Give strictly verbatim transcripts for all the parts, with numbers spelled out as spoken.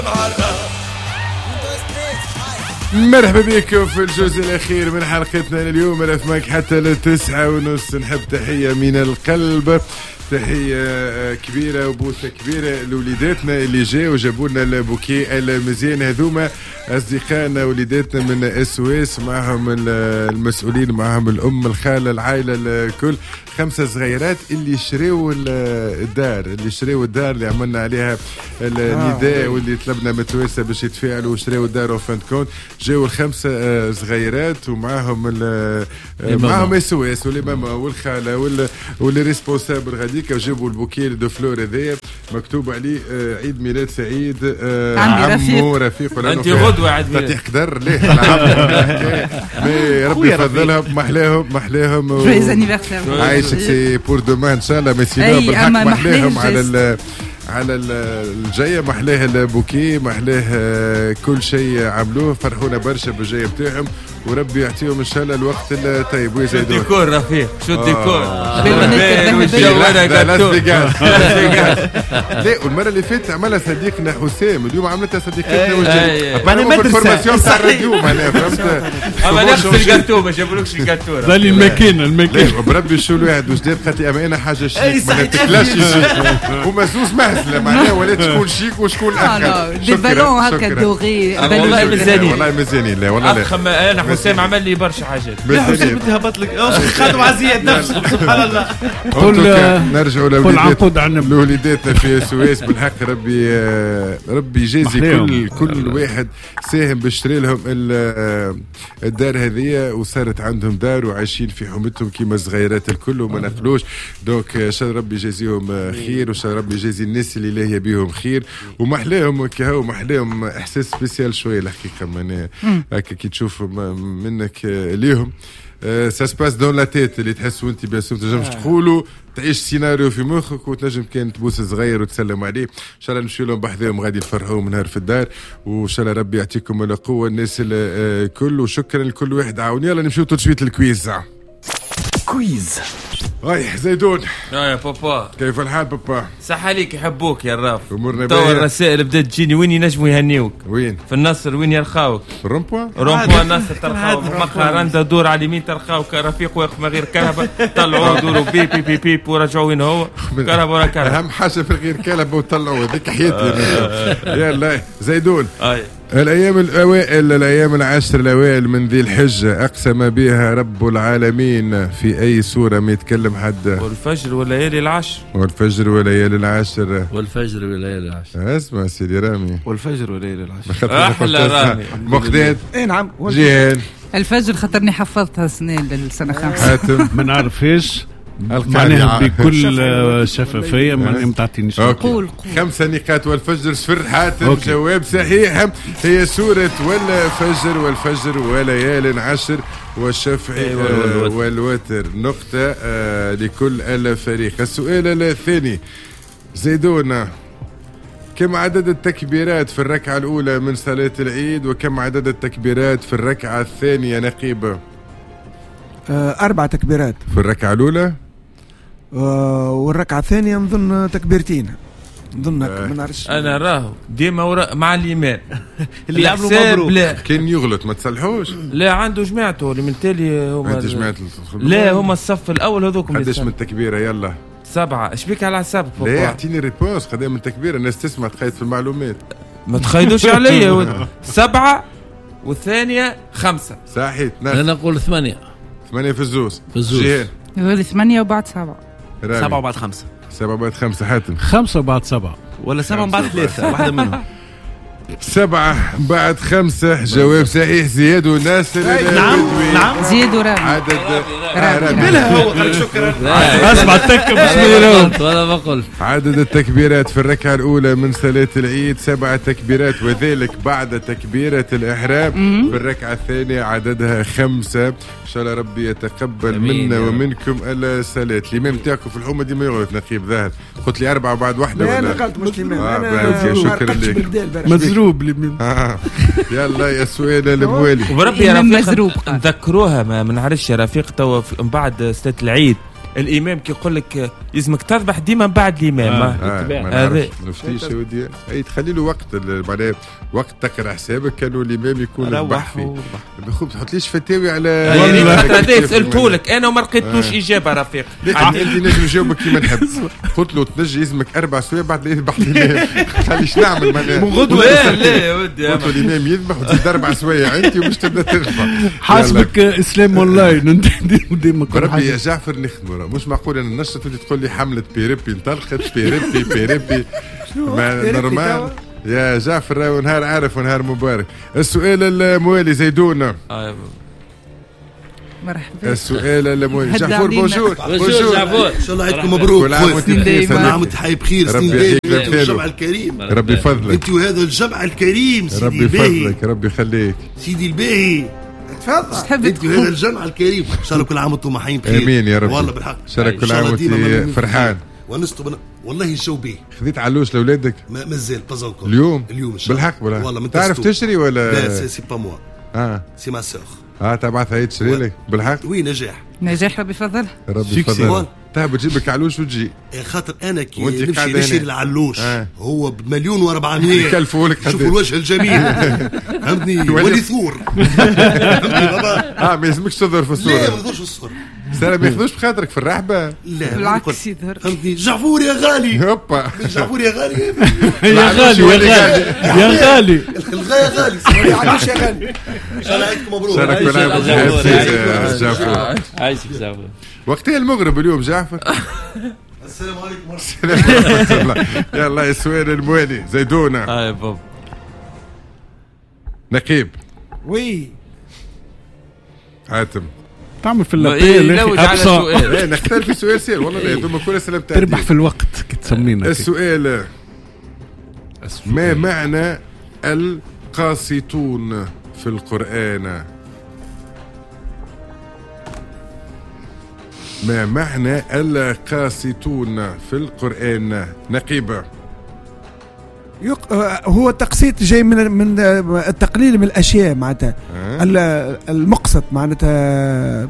مرحبا بكم في الجزء الأخير من حلقتنا اليوم. رفمك حتى لتسعة ونص. نحب تحية من القلب، تحية كبيرة وبوسة كبيرة لوليداتنا اللي جاء وجابوا لنا البوكي المزيان هذوما، أصدقائنا وليداتنا من اسويس، معهم المسؤولين، معهم الأم، الخالة، العائلة الكل، خمسة صغيرات اللي شريوا الدار اللي شريوا الدار اللي عملنا عليها النداء واللي طلبنا متواسة باش يتفاعلوا وشريوا الدار وفند كونت. جاوا الخمسة صغيرات ومعهم معهم اسويس والماما والخالة واللي ريسبونسابل غاديكا، وجابوا البوكيه دو فلور هذايا مكتوب عليه عيد ميلاد سعيد عمو رفيق. انت غدوه عيد ميلاد تفتح قدر ليه مي ربي يفضلهم، محلاهم محلاهم عايشك سي بور دومان ان شاء الله. مي سينو بالحق محلاهم على على الجاية، محلاه البوكي، محلاه كل شيء عملوه، فرحونا برشا بالجاية بتاعهم، وربي يعطيهم ان شاء الله الوقت الطيب ويزيدون. شو الديكور رفيق، شو الديكور لا والمرة اللي فاتت عملها صديقنا حسام، اليوم عملتها صديقتنا وجاي انا ما الفورماسيون تاع الراديو معناها فهمت. اما نفس الجاتو ما جابولكش الجاتو ظل الماكينه الماكينه بربي شو الواحد وجداد خاطي اما انا حاجه شيك ما تكلاش شيك هما زوز مهزله معناها، ولا تكون شيك وشكون اخر. دي بالون هكا دوغي والله مزيانين، والله مزيانين. لا والله لا انا حسام عمل لي برشا حاجات. لا حسام بدي هبط لك خدوا عزيز نفسه سبحان الله. نرجعوا لوليداتنا في سويس. بالحق ربي ربي يجازي كل كل واحد ساهم بشري لهم الدار هذه، وصارت عندهم دار وعايشين في حومتهم كيما الصغيرات الكل وما نقلوش. دونك ان شاء الله ربي يجازيهم خير، وان شاء الله ربي يجازي الناس اللي لاهيه بهم خير، ومحلاهم كهو محلاهم احساس سبيسيال شويه الحقيقه. من هكا كي تشوف منك ليهم سا سباس دون لا تيت اللي تحس وانت بيان سور تنجمش تقولوا تعيش سيناريو في مخك وتنجم كان تبوس صغير وتسلم عليه. ان شاء الله نمشي لهم بحذاهم غادي نفرحوا من نهار في الدار، وان شاء الله ربي يعطيكم القوه الناس الكل، وشكرا لكل واحد عاون. يلا نمشيو تشويت الكويز. كويز هاي زيدون. يا بابا كيف الحال بابا؟ صح عليك، يحبوك يا الراف. امورنا تو الرسائل بدات تجيني، وين ينجموا يهنيوك؟ وين؟ في النصر. وين يرخاوك؟ في الرمبوا؟ رمبوا النصر ترخاو مقهى رندا، دور على اليمين ترخاوك رفيق واقف من غير كهرباء، طلعوا دوروا بي بي بي بي ورجعوا وين هو كهرباء ولا كهرباء. اهم حاجه في غير كهرباء وطلعوا هذيك حياتي. يلا زيدون. اي الأيام الأوائل، الأيام العشر الأوائل من ذي الحجة أقسم بها رب العالمين في أي سورة ما يتكلم حد؟ والفجر والليالي العشر. والفجر والليالي العشر. والفجر والليالي العشر. اسمع سيدي رامي. والفجر والليالي العشر. أحلى رامي. مقداد. اي نعم. جيهان. الفجر خاطرني حفظتها سنين للسنة خمسة. حاتم. ما نعرفش معناها بكل شفافية ما متعطينيش. قول خمسة نقاط. والفجر صفر. حاتم جواب صحيح، هي سورة والفجر والفجر وليال عشر والشفع والوتر. نقطة آه لكل الفريق. السؤال الثاني زيدونا، كم عدد التكبيرات في الركعة الأولى من صلاة العيد، وكم عدد التكبيرات في الركعة الثانية نقيبة؟ أربع تكبيرات في الركعة الأولى، آه والركعة الثانية نظن تكبيرتين نظن هكا. ما نعرفش أنا راهو ديما ورا مع الإيمان اللي يعملوا مبروك. كان يغلط ما تصلحوش. لا عنده جماعته اللي من تالي هما أنت جماعة لا هما الصف الأول هذوكم. قداش من التكبيرة؟ يلا سبعة. ايش بيك على حسابك؟ لا اعطيني ريبونس. قداش من التكبيرة؟ الناس تسمع تخيط في المعلومات. ما تخيدوش عليا. سبعة والثانية خمسة. صحيح. أنا أقول ثمانية. ثمانية في الزوز. في الزوز. جيهان. يقول ثمانية وبعد سبعة. سبعة وبعد خمسة. سبعة بعد خمسة. حاتم. خمسة وبعد سبعة. ولا سبعة بعد ثلاثة واحدة منهم. سبعة بعد خمسة. جواب صحيح. زياد وناصر. نعم نعم. زياد ورامي. عدد رامي. بلها هو قال شكرا. اسمع تكب بسم ولا بقول. عدد التكبيرات في الركعة الأولى من صلاة العيد سبعة تكبيرات، وذلك بعد تكبيرة الإحرام. في الركعة الثانية عددها خمسة. إن شاء الله ربي يتقبل منا ومنكم الصلاة. الإمام تاعكم في الحومة ديما يغلط نقيب ظاهر. قلت لي أربعة بعد واحدة ولا؟ أنا قلت مش الإمام. أنا شكرا لك. مزروب لي. آه. يلا يا سؤال الموالي. وربي يا رفيق نذكروها، ما نعرفش يا رفيق. تو من بعد صلاة العيد الامام كي يقول لك يلزمك تذبح ديما بعد الامام. آه. آه. هذا ما نعرفش نفتيش يا ودي اي تخلي له وقت معناها وقت تقرا حسابك كانوا الامام يكون يذبح فيه. ما تحطليش فتاوي على هذا سالته لك انا وما لقيتلوش آه. اجابه رفيق. انت نجم نجاوبك كيما نحب. قلت له تنجي يلزمك اربع سوايع بعد لا يذبح الامام. خليش نعمل معناها من غدوه. لا لا يا ودي قلت له الامام يذبح وتزيد اربع سوايع انت ومش تبدا تذبح. حاسبك اسلام اونلاين ديما. بربي يا جعفر نخدموا مش معقول انا نشط تولي تقول لي حمله بيربي انطلقت بيربي بيربي نورمال يا جعفر. ونهار عارف ونهار مبارك. السؤال الموالي زيدونه. مرحبا. السؤال الموالي جعفر بونجور بونجور جعفر ان شاء الله عيدكم مبروك. كل عام وانت بخير. كل عام وانت حي بخير. ربي يحفظك الجمع الكريم. ربي يفضلك انت وهذا الجمع الكريم سيدي ربي يفضلك ربي يخليك سيدي الباهي. تفضل انت وهذا الجمع الكريم. ان شاء الله كل عام وانتم حيين بخير. امين يا رب. والله بالحق. ان شاء الله كل عام وانت فرحان. ونستو والله الجو باهي. خذيت علوش لاولادك؟ ما مازال بازونكو. اليوم؟ اليوم ان شاء الله. بالحق بالحق. والله من تعرف تشري ولا؟ لا سي با موا. اه سي ما سور. اه تبعثها هي تشري لك بالحق؟ وي نجاح. نجاح ربي يفضل. ربي يفضل. تهب تجيب لك علوش وتجي. خاطر انا كي نمشي نشري العلوش آه. هو بمليون واربعمية يكلفوا لك. شوفوا الوجه الجميل فهمتني ولي ثور. فهمتني بابا. اه ما يلزمكش تظهر في الصوره. لا ما يظهرش في الصورة. سلام ما ياخذوش بخاطرك في الرحبه. لا بالعكس يظهر. فهمتني جعفور يا غالي. هوبا جعفور يا غالي. يا غالي يا غالي يا غالي. الغاية غالي. سوري عليش يا غالي. ان شاء الله عيدكم مبروك. شارك بالعام جعفور. عايشك جعفر. وقتها المغرب اليوم جعفر. السلام عليكم ورحمة الله. يلا السؤال الموالي زيدونه. اه يا بابا. نقيب. وي حاتم. تعمل في اللابيل ابصر. نختار في سؤال سهل والله لا دوما كل سلام تاعي. تربح في الوقت كي تسمينا. السؤال ما معنى القاسطون في القرآن؟ ما معنى القاسطون في القرآن؟ نقيبة. يق... هو التقسيط جاي من من التقليل من الاشياء معناتها. أه؟ المقسط معناتها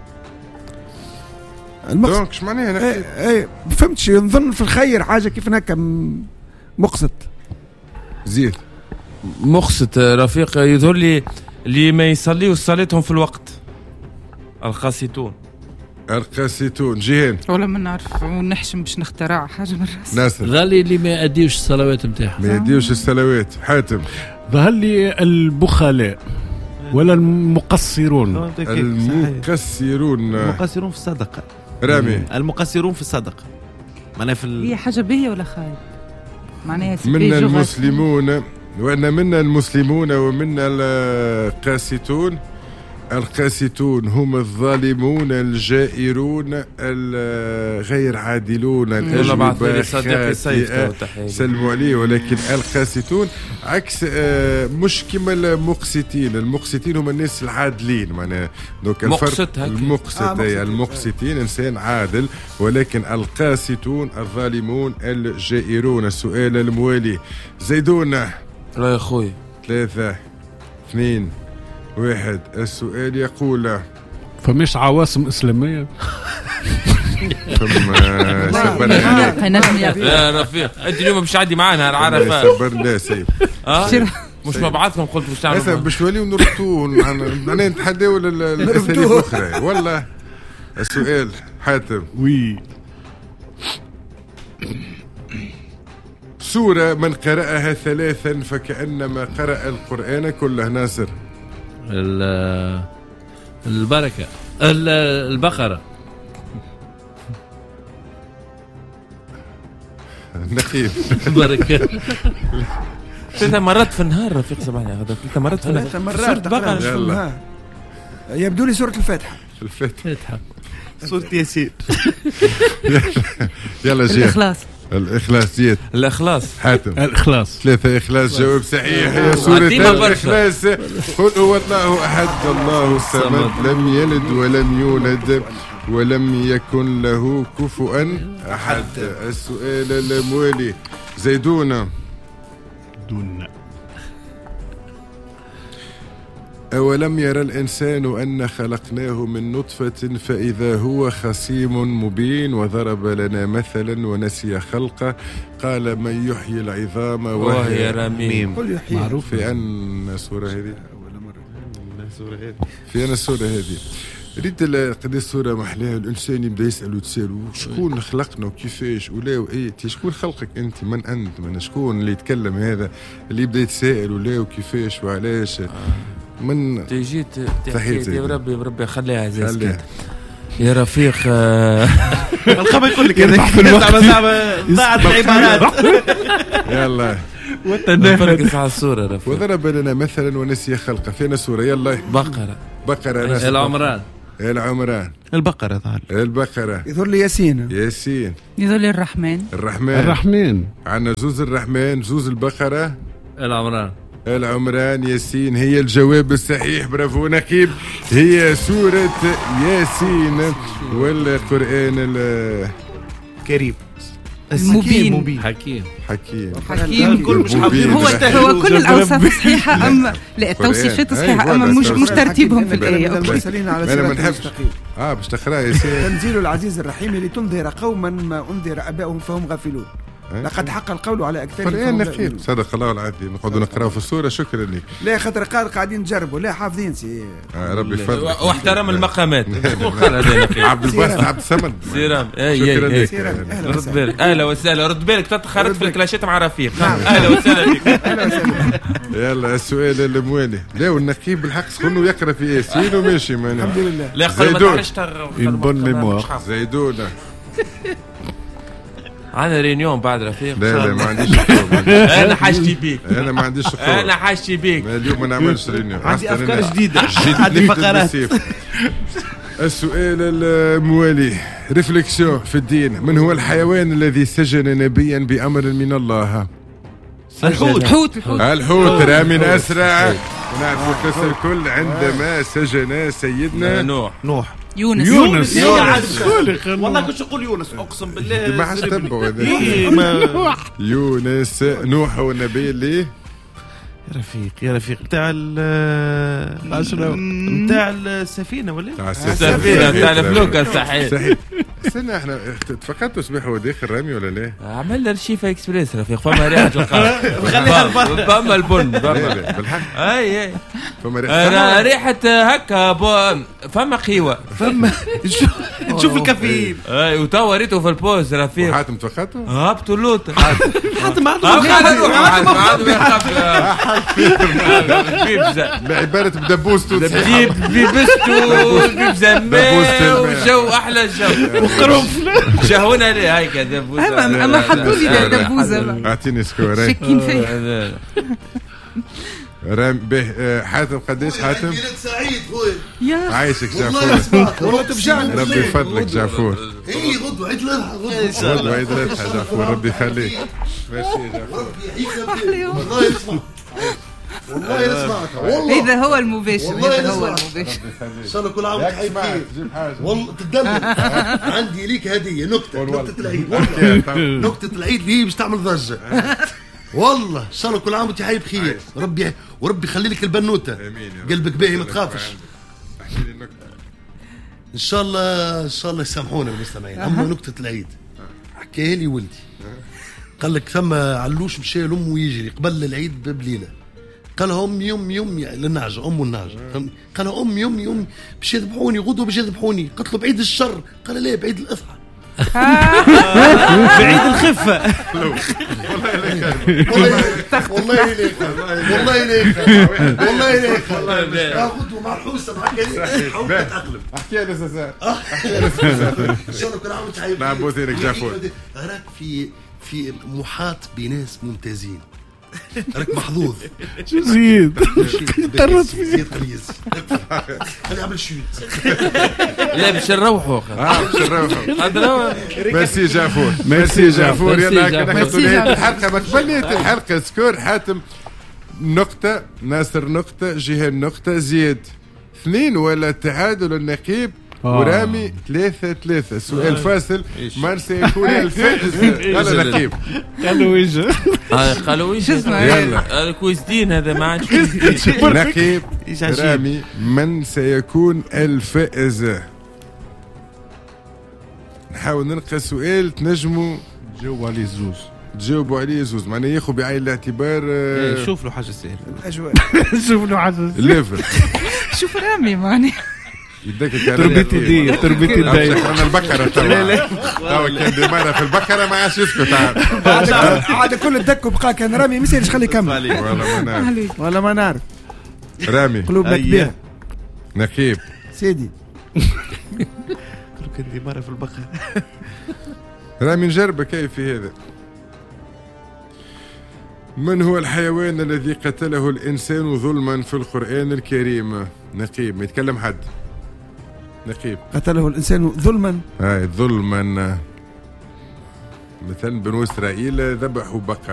المقسط. دونك اش معناها نقيب؟ اي اي فهمتش نظن في الخير حاجه كيف هكا مقسط. زيد مقسط رفيق يظهر لي اللي ما يصليوا صلاتهم في الوقت. القاسطون. القاسطون. جيهان ولا ما نعرف ونحشم باش نخترع حاجه من راس. ناصر. غالي اللي ما يأديوش الصلوات نتاعهم. ما يأديوش الصلوات. حاتم. ظهر لي البخلاء ولا المقصرون. المقصرون. المقصرون في الصدقه. رامي. المقصرون في الصدقه معناها في هي حاجه باهيه ولا خايب معناها منا المسلمون وان منا المسلمون ومنا القاسطون. القاسطون هم الظالمون الجائرون الغير عادلون الأجوبة خاطئة. سلموا عليه. ولكن القاسطون عكس مش كما المقسطين. المقسطين هم الناس العادلين معناها دوك الفرق. المقسط آه المقسطين انسان عادل. ولكن القاسطون الظالمون الجائرون. السؤال الموالي زيدونه. لا يا خويا. ثلاثة اثنين واحد. السؤال يقول فمش عواصم إسلامية. ثم سبرنا. لا رفيق انت اليوم مش عادي معانا العرفة. سبرنا سيف. اه مش مبعثكم قلت باش تعملوا. باش نوليو نربطوه انا نتحداو الاساليب الاخرى والله. السؤال حاتم. وي سورة من قرأها ثلاثا فكأنما قرأ القرآن كله. ناصر. البركة. البقرة. نقيب. البركة. ثلاث مرات في النهار رفيق سبحانه هذا. ثلاث مرات في النهار. ثلاث مرات بقرة في النهار. يبدو لي سورة الفاتحة. الفاتحة. سورة ياسين. يلا جي. الإخلاص. الإخلاص جيت. الإخلاص. حاتم. الإخلاص. ثلاثة إخلاص جواب صحيح. يا سورة الإخلاص. قل هو الله أحد الله الصمد لم يلد ولم يولد ولم يكن له كفوا أحد. السؤال الموالي زيدونة. دون أولم يرى الإنسان أن خلقناه من نطفة فإذا هو خصيم مبين وضرب لنا مثلا ونسي خلقه قال من يحيي العظام وهي رميم. معروف في أن السورة هذه في أن السورة هذه ريت قد الصورة محلاها الإنسان يبدأ يسأل وتسأل شكون خلقنا وكيفاش ولا وإيه شكون خلقك أنت من أنت من شكون اللي يتكلم هذا اللي يبدأ يتساءل ولا وكيفاش وعلاش من تجي تحية تحكي بربي بربي خليها زي يا رفيق. الخبر يقول لك هذاك زعما ضاعت العبارات. يلا وتنفرقس على الصورة رفيق. وضرب لنا مثلا ونسي خلقه فينا صورة يلا بقرة بقرة ناس العمران العمران البقرة ظهر البقرة يظهر لي ياسين ياسين يظل الرحمن الرحمن الرحمن عندنا زوز الرحمن زوز البقرة العمران العمران ياسين هي الجواب الصحيح. برافو نقيب. هي سورة ياسين والقرآن الكريم المبين حكيم حكيم حكيم كل مش حافظين. هو هو كل الاوصاف صحيحه اما لا التوصيفات صحيحه اما مش مش ترتيبهم في الايه. المرسلين على انا ما صراط نحبش المستقيم. اه باش تقرا ياسين. تنزيل العزيز الرحيم لتنذر قوما ما انذر ابائهم فهم غافلون. لقد حق القول على اكثرهم. قرآن نقيب صدق الله العظيم. نقعدوا نقراو في السورة. شكرا لك. لا خاطر قاعد قاعدين نجربوا لا حافظين سي آه ربي يفضلك واحترم المقامات. عبد الباسط عبد الصمد سيرام. شكرا لك. رد بالك. اهلا وسهلا. رد بالك تتخرج في الكلاشات مع رفيق. اهلا وسهلا بك. يلا السؤال الموالي. لا والنقيب بالحق سخنوا يقرا في ياسين وماشي معنا. الحمد لله. لا قبل ما تعرفش البن ميموار زيدونا. عندنا رينيون بعد رفيق. لا لا ما عنديش خطوة. انا حاجتي بيك. انا ما عنديش خطوة. انا حاجتي بيك. اليوم ما نعملش رينيون. عندي افكار جديده. عندي فقرات. السؤال الموالي ريفليكسيون في الدين. من هو الحيوان الذي سجن نبيا بأمر من الله؟ الحوت. الحوت الحوت الحوت رامي أسرع. ونعرف القصة الكل عندما سجن سيدنا نوح. نوح. يونس يونس والله كنت اقول يونس اقسم بالله. ما عادش تنبغوا إيه ما- يونس نوح هو النبي اللي يا رفيق يا رفيق بتاع ال بتاع السفينه ولا تاع السفينة بتاع الفلوكة صحيح. صحيح. استنى احنا تفقدتوا صباح هو داخل رامي ولا لا؟ عملنا الشيفا اكسبريس رفيق. فما ريحة القهوة. خليها البر. فما البن. لا فما لا بالحق اي اي فما أنا ريحة ريحة هكا بو- فما قهوة. فما نشوف الكافيين. اي وتوا ريتو في البوز رفيق. حاتم تفقدتوا؟ هبطوا اللوط. حتى ما هبطوا عنده بعبارة بدبوستو بجيب بيبستو بيبزا ماء وجو احلى جو وقرنفل. شهونا ليه هيك دبوزه. اما اما حطوا لي دبوزه اعطيني سكور. شاكين فيه. رام به حاتم قديش حاتم؟ سعيد خويا. يا عايشك والله جعفور. اسمعك والله تفجعني. ربي يفضلك جعفور. اي غدوه عيد الاضحى غدوه. غدوة عيد الأضحى جعفور ربي يخليك. ميرسي يا جعفور. ربي يحييك والله يسمعك. والله يسمعك والله. هذا هو المباشر. والله هذا هو نسمعك. المباشر. ان شاء الله كل عام وانت بخير. جيب حاجة. والله تدلل. عندي ليك هديه نكته نكته العيد والله. نكته العيد اللي هي باش تعمل ضجه. والله ان شاء الله كل عام وانت حي بخير. ربي وربي يخلي لك البنوته. امين يا رب. قلبك باهي ما تخافش. احكي لي النكتة. ان شاء الله ان شاء الله يسامحونا المستمعين. اما نكته العيد حكاها لي ولدي. قال لك ثم علوش مشى لامه يجري قبل العيد بليله. قال لها امي امي امي للنعجه ام النعجه. قال لها امي امي امي باش يذبحوني غدوه باش يذبحوني. قالت له بعيد الشر. قال لا بعيد الاضحى. بعيد الخفه. والله ليك والله ليك والله ليك غدوه مع الحوسه مع كريم حاول تتاقلم. احكي لي سسان. ان شاء الله كل عام وانت حي نعم بوثيرك جعفور. راك في في محاط بناس ممتازين. راك محظوظ. شو زيد ترد في زيد قميص. خلي يعمل شوت. لا باش نروحوا. اه باش نروحوا. نروحوا. ميرسي جعفور. ميرسي جعفور. ميرسي يلا جعفور. كنا نحطوا نهاية الحلقة. ما قبل نهاية الحلقة سكور حاتم نقطة، ناصر نقطة، جهان نقطة، زياد اثنين ولا تعادل النقيب ورامي ثلاثة ثلاثة. سؤال فاصل، من سيكون الفائز؟ يلا نقيب. قالوا وجه قالوا وجه. يلا كويس دين هذا ما عادش نقيب رامي، من سيكون الفائز؟ نحاول نلقى سؤال تنجموا تجاوبوا عليه زوز، تجاوبوا عليه زوز، معناها ياخذ بعين الاعتبار. آه شوف له حاجه سهله. الاجواء شوف له حاجه الليفل. شوف رامي معني يدك كان تربيتي دي تربيتي دي انا البقره توا توا كان ديمارا في البقره ما عادش يسكت. عاد كل الدك وبقى كان رامي ما يصيرش خليه يكمل. والله ما نعرف والله ما نعرف. رامي قلوبنا كبيره. نقيب سيدي كان ديمارا في البقره. رامي نجربه كيف في هذا. من هو الحيوان الذي قتله الإنسان ظلما في القرآن الكريم؟ نقيب، ما يتكلم حد. نقيب. قتله الإنسان ظلما. هاي ظلما. مثلا بنو إسرائيل ذبحوا بقرة